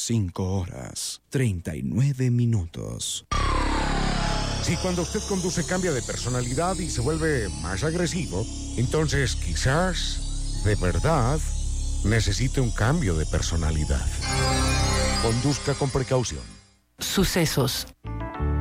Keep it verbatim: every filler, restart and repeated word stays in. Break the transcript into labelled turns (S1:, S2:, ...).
S1: cinco horas, treinta y nueve minutos.
S2: Si cuando usted conduce cambia de personalidad y se vuelve más agresivo, entonces quizás, de verdad, necesite un cambio de personalidad. Conduzca con precaución.
S3: Sucesos.